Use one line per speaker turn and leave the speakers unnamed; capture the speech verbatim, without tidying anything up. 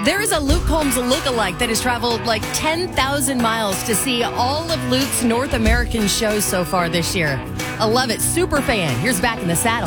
There is a Luke Combs lookalike that has traveled like ten thousand miles to see all of Luke's North American shows so far this year. I love it. Super fan. Here's Back in the Saddle.